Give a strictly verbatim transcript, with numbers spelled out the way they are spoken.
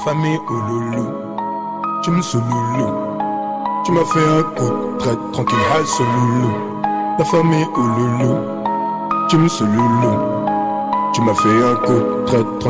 famille au loulou, tu me sous loulou. Tu m'as fait un coup très tranquille, high sur loulou. La famille au loulou, tu me sous loulou. Tu m'as fait un coup très tranquille.